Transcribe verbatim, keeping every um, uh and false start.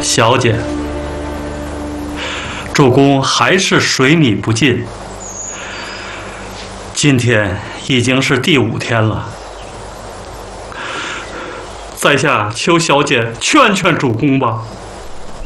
小姐，主公还是水米不进。今天已经是第五天了，在下求小姐劝劝主公吧。